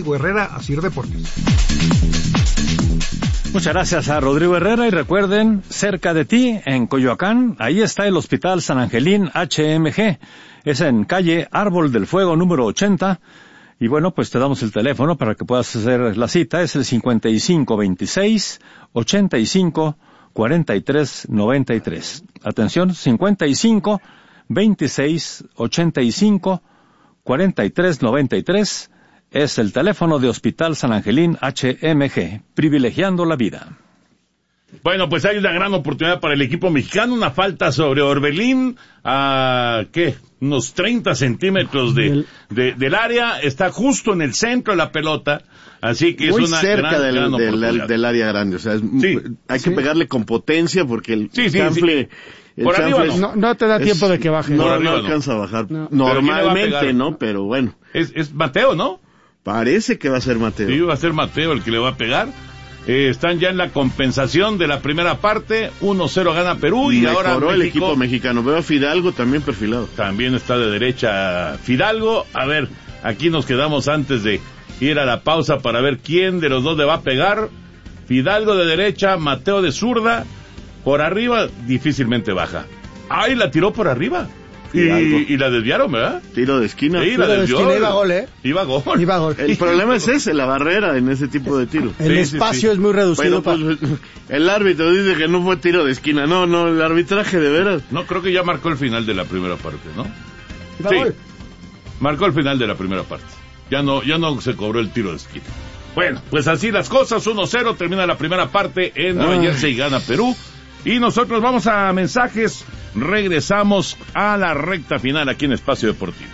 Rodrigo Herrera, Asir Deportes. Muchas gracias a Rodrigo Herrera, y recuerden, cerca de ti, en Coyoacán, ahí está el Hospital San Angelín HMG, es en calle Árbol del Fuego número 80, y bueno, pues te damos el teléfono para que puedas hacer la cita, es el 5526-85-4393. Atención, 55-26-85-4393. Es el teléfono de Hospital San Angelín HMG, privilegiando la vida. Bueno, pues hay una gran oportunidad para el equipo mexicano, una falta sobre Orbelín a, unos 30 centímetros del área, está justo en el centro de la pelota, así que muy es una cerca gran oportunidad. del área grande, o sea, hay que pegarle con potencia porque el chanfle... Por arriba no te da tiempo de que baje. No alcanza a bajar. No. Normalmente, ¿no? Pero bueno. Es Mateo, ¿no? Parece que va a ser Mateo. Sí, va a ser Mateo el que le va a pegar. Están ya en la compensación de la primera parte. 1-0 gana Perú y ahora México, el equipo mexicano. Veo a Fidalgo también perfilado. También está de derecha Fidalgo. A ver, aquí nos quedamos antes de ir a la pausa para ver quién de los dos le va a pegar. Fidalgo de derecha, Mateo de zurda. Por arriba difícilmente baja. ¡Ay, la tiró por arriba! Y la desviaron, ¿verdad? Tiro de esquina. Sí, la desvió. Iba gol, ¿eh? Iba gol. El problema es ese, la barrera en ese tipo de tiro. El espacio es muy reducido. Bueno, pues, el árbitro dice que no fue tiro de esquina. No, el arbitraje de veras. No, creo que ya marcó el final de la primera parte, ¿no? Sí, marcó el final de la primera parte. Ya no se cobró el tiro de esquina. Bueno, pues así las cosas. 1-0, termina la primera parte en Nueva Jersey y gana Perú. Y nosotros vamos a mensajes, regresamos a la recta final aquí en Espacio Deportivo.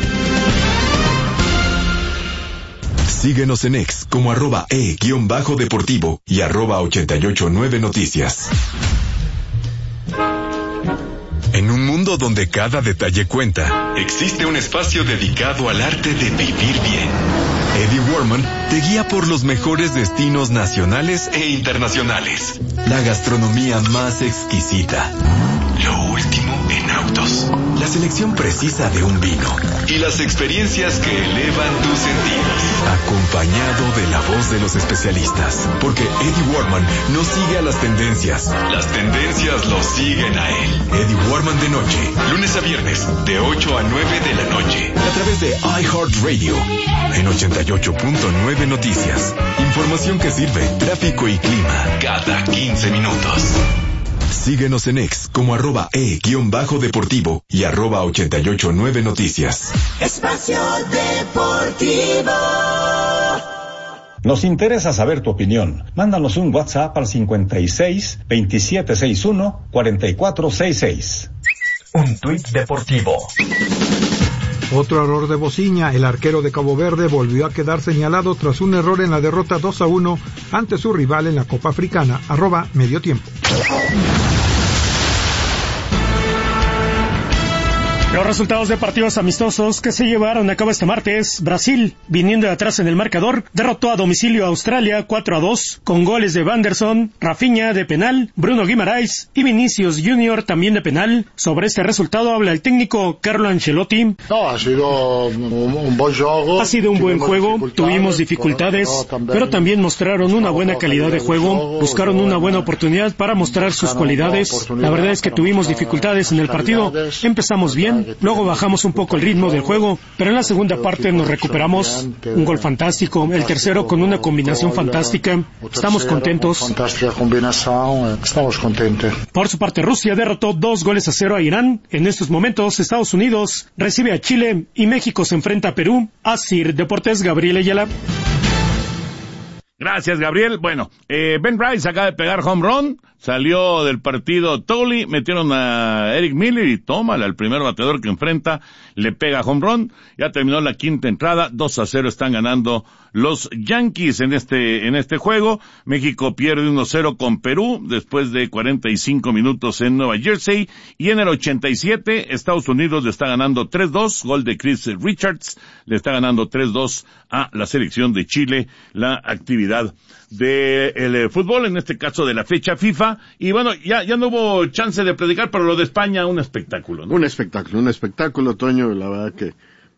Síguenos en X como @e_deportivo y @889noticias. En un mundo donde cada detalle cuenta, existe un espacio dedicado al arte de vivir bien. Eddie Warman te guía por los mejores destinos nacionales e internacionales. La gastronomía más exquisita. Lo último en autos. La selección precisa de un vino. Y las experiencias que elevan tus sentidos. Acompañado de la voz de los especialistas. Porque Eddie Warman no sigue a las tendencias. Las tendencias lo siguen a él. Eddie Warman de noche. Lunes a viernes, de 8 a 9 de la noche. A través de iHeartRadio. En 88.9 Noticias. Información que sirve. Tráfico y clima. Cada 15 minutos. Síguenos en X como @e_deportivo y @889noticias. Espacio Deportivo. Nos interesa saber tu opinión. Mándanos un WhatsApp al 56 2761 4466. Un tuit deportivo. Otro error de Bociña, el arquero de Cabo Verde volvió a quedar señalado tras un error en la derrota 2-1 ante su rival en la Copa Africana, @mediotiempo. Los resultados de partidos amistosos que se llevaron a cabo este martes: Brasil, viniendo de atrás en el marcador, derrotó a domicilio a Australia 4-2, con goles de Vanderson, Rafinha de penal, Bruno Guimaraes y Vinicius Junior también de penal. Sobre este resultado habla el técnico Carlo Ancelotti. Ha sido un buen juego, tuvimos dificultades, pero también mostraron una buena calidad de juego, buscaron una buena oportunidad para mostrar sus cualidades. La verdad es que tuvimos dificultades en el partido, empezamos bien, luego bajamos un poco el ritmo del juego, pero en la segunda parte nos recuperamos. Un gol fantástico, el tercero con una combinación fantástica. Estamos contentos. Por su parte, Rusia derrotó 2-0 a Irán. En estos momentos, Estados Unidos recibe a Chile y México se enfrenta a Perú. Asir Deportes, Gabriel Ayala. Gracias, Gabriel. Bueno, Ben Rice acaba de pegar home run, salió del partido Tolley, metieron a Eric Miller y tómala, el primer bateador que enfrenta le pega home run. Ya terminó la quinta entrada, 2-0 están ganando los Yankees en este juego. México pierde 1-0 con Perú después de 45 minutos en Nueva Jersey, y en el 87 Estados Unidos le está ganando 3-2, gol de Chris Richards, le está ganando 3-2 a la selección de Chile, la actividad del fútbol, en este caso de la fecha FIFA. Y bueno, ya no hubo chance de predicar, pero lo de España, un espectáculo, ¿no? Un espectáculo, Toño, la verdad que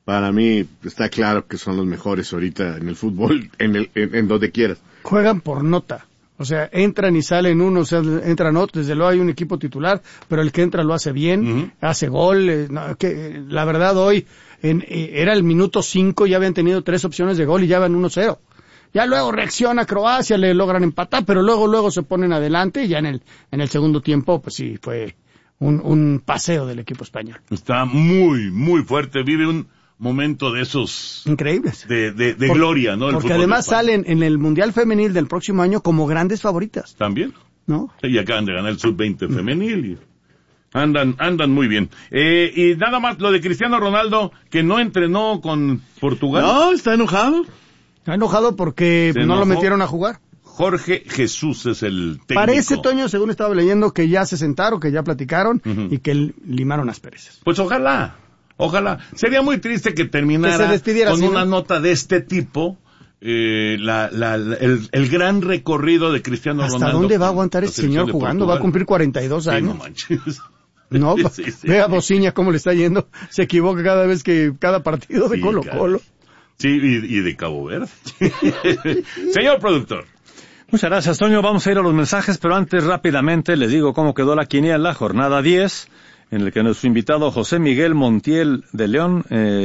Para mí está claro que son los mejores ahorita en el fútbol, en donde quieras. Juegan por nota. O sea, entran y salen unos, entran otros. Desde luego hay un equipo titular, pero el que entra lo hace bien, hace gol. La verdad, hoy era el minuto 5, ya habían tenido 3 opciones de gol y ya van 1-0. Ya luego reacciona Croacia, le logran empatar, pero luego se ponen adelante y ya en el segundo tiempo, pues sí, fue un paseo del equipo español. Está muy, muy fuerte, vive un momento de esos increíbles de gloria, ¿no? Porque además salen en el Mundial Femenil del próximo año como grandes favoritas. También, ¿no? Y acaban de ganar el Sub-20 femenil y andan muy bien. Y nada más lo de Cristiano Ronaldo, que no entrenó con Portugal. No, está enojado. Está enojado porque no lo metieron a jugar. Jorge Jesús es el técnico. Parece, Toño, según estaba leyendo, que ya se sentaron, que ya platicaron y que limaron asperezas. Pues ojalá. Sería muy triste que terminara con una nota de este tipo, el gran recorrido de Cristiano Ronaldo. ¿Hasta dónde va a aguantar este señor jugando? Va a cumplir 42 años. No manches. No, sí. Ve a Bociña cómo le está yendo. Se equivoca cada partido de Colo-Colo. Sí, y de Cabo Verde. Señor productor. Muchas gracias, Toño. Vamos a ir a los mensajes, pero antes rápidamente les digo cómo quedó la quiniela, jornada 10, en el que nuestro invitado José Miguel Montiel León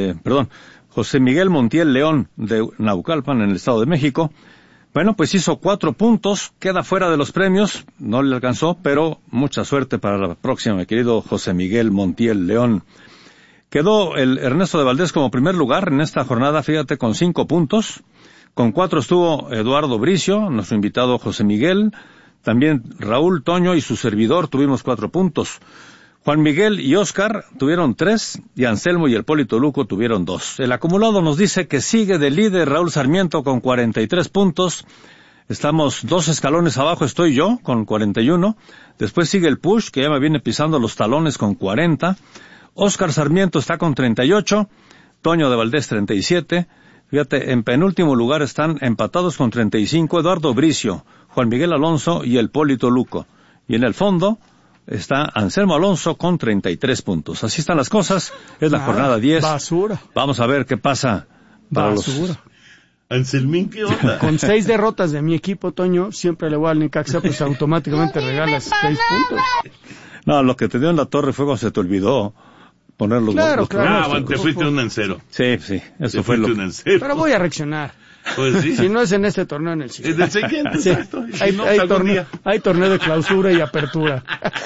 de Naucalpan, en el Estado de México, bueno, pues hizo 4 puntos, queda fuera de los premios, no le alcanzó, pero mucha suerte para la próxima, mi querido José Miguel Montiel León. Quedó el Ernesto de Valdés como primer lugar en esta jornada, fíjate, con 5 puntos. Con 4 estuvo Eduardo Bricio, nuestro invitado José Miguel, también Raúl, Toño y su servidor tuvimos 4 puntos. Juan Miguel y Oscar tuvieron 3 y Anselmo y el Polito Luco tuvieron 2. El acumulado nos dice que sigue de líder Raúl Sarmiento con 43 puntos. Estamos 2 escalones abajo, estoy yo con 41. Después sigue el Push, que ya me viene pisando los talones con 40. Oscar Sarmiento está con 38. Toño de Valdés 37. Fíjate, en penúltimo lugar están empatados con 35 Eduardo Bricio, Juan Miguel Alonso y el Polito Luco. Y en el fondo está Anselmo Alonso con 33 puntos. Así están las cosas. Es la jornada 10. Basura. Vamos a ver qué pasa para basura. Anselmín, ¿qué onda? Con 6 derrotas de mi equipo, Toño, siempre le voy al Necaxa, pues automáticamente regalas 6 puntos. No, lo que te dio en la torre fue cuando se te olvidó poner los claro. Te fuiste 1-0. Sí, eso fue lo que... Pero voy a reaccionar. Pues sí. Si no es en este torneo, en el siguiente. Es del siguiente, sí. Exacto. Hay torneo de clausura y apertura.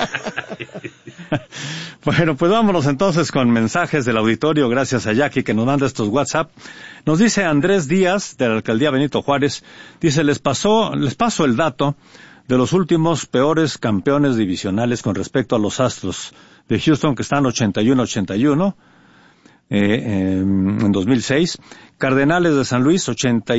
Bueno, pues vámonos entonces con mensajes del auditorio, gracias a Jackie que nos manda estos WhatsApp. Nos dice Andrés Díaz, de la Alcaldía Benito Juárez, dice, les paso el dato de los últimos peores campeones divisionales con respecto a los Astros de Houston, que están 81-81 en 2006. Cardenales de San Luis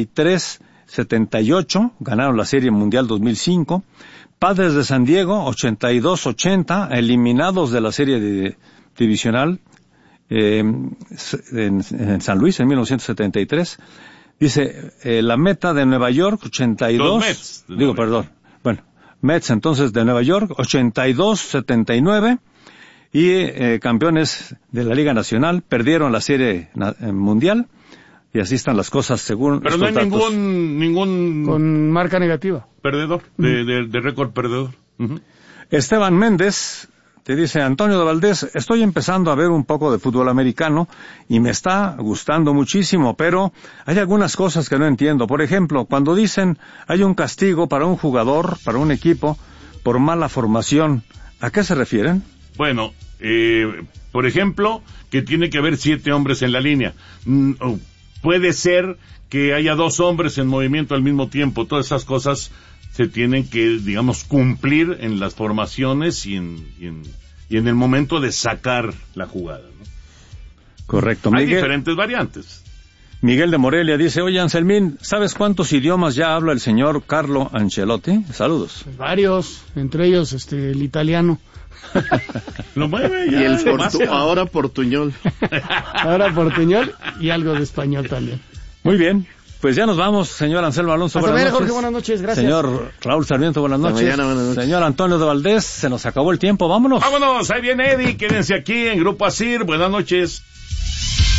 83-78, ganaron la Serie Mundial 2005. Padres de San Diego 82-80, eliminados de la Serie divisional en San Luis en 1973. Dice, la Meta de Nueva York 82. Mets entonces de Nueva York 82-79. Y campeones de la Liga Nacional perdieron la Serie Mundial y así están las cosas según pero estos no hay datos. ningún con marca negativa perdedor de récord perdedor. Esteban Méndez te dice, Antonio de Valdés, estoy empezando a ver un poco de fútbol americano y me está gustando muchísimo, pero hay algunas cosas que no entiendo. Por ejemplo, cuando dicen hay un castigo para un jugador, para un equipo por mala formación, ¿a qué se refieren? Bueno, por ejemplo, que tiene que haber 7 hombres en la línea. Puede ser que haya 2 hombres en movimiento al mismo tiempo. Todas esas cosas se tienen que, digamos, cumplir en las formaciones y en el momento de sacar la jugada, ¿no? Correcto. Hay diferentes variantes. Miguel de Morelia dice, oye Anselmín, ¿sabes cuántos idiomas ya habla el señor Carlo Ancelotti? Saludos. Pues varios, entre ellos el italiano. Lo mueve ya. Y ahora portuñol. Ahora portuñol y algo de español también. Muy bien, pues ya nos vamos, señor Anselmo Alonso. Hasta mañana, Jorge, buenas noches, gracias. Señor Raúl Sarmiento, buenas noches. Mañana, buenas noches. Señor Antonio de Valdés, se nos acabó el tiempo, vámonos. Vámonos, ahí viene Eddie, quédense aquí en Grupo Asir, buenas noches.